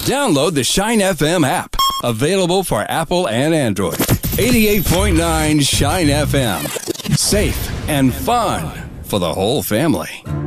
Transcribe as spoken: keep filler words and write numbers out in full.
Download the Shine F M app. Available for Apple and Android. eighty-eight point nine Shine F M. Safe and fun for the whole family.